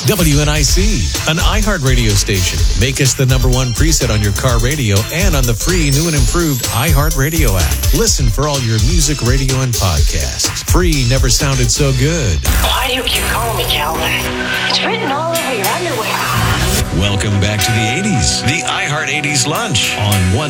WNIC, an iHeart radio station. Make us the number one preset on your car radio and on the free new and improved iHeart Radio app. Listen for all your music, radio, and podcasts. Free never sounded so good. Why do you keep calling me Calvin? It's written all over your underwear. Welcome back to the 80s, the iHeart 80s Lunch on